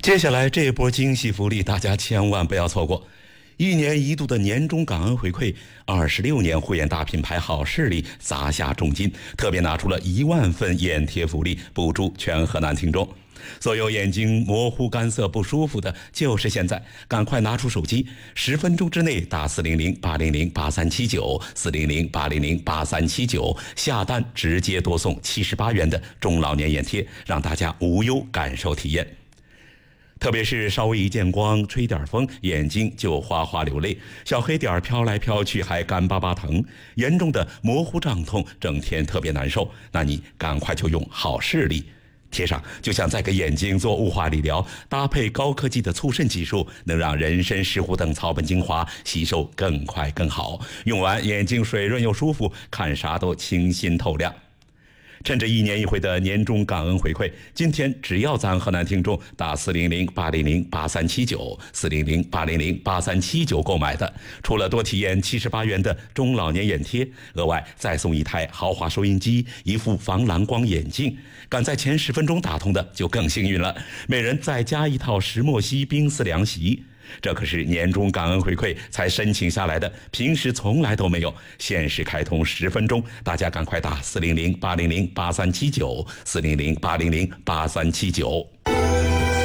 接下来这波惊喜福利，大家千万不要错过。1年1度的年终感恩回馈，26年护眼大品牌好视力砸下重金，特别拿出了1万份眼贴福利，补助全河南听众。所有眼睛模糊干涩不舒服的，就是现在，赶快拿出手机，10分钟之内打400-800-8379，400-800-8379，下单直接多送78元的中老年眼贴，让大家无忧感受体验。特别是稍微一见光，吹点风，眼睛就哗哗流泪，小黑点飘来飘去还干巴巴疼，严重的模糊胀痛，整天特别难受。那你赶快就用好视力贴上，就像在给眼睛做雾化理疗，搭配高科技的促渗技术，能让人参、石斛等草本精华吸收更快更好，用完眼睛水润又舒服，看啥都清新透亮。趁着1年1回的年终感恩回馈，今天只要咱河南听众打400-800-8379，400-800-8379购买的，除了多体验78元的中老年眼贴，额外再送1台豪华收音机，1副防蓝光眼镜。赶在前10分钟打通的就更幸运了，每人再加1套石墨烯冰丝凉席。这可是年终感恩回馈才申请下来的，平时从来都没有。限时开通10分钟，大家赶快打400-800-8379，400-800-8379。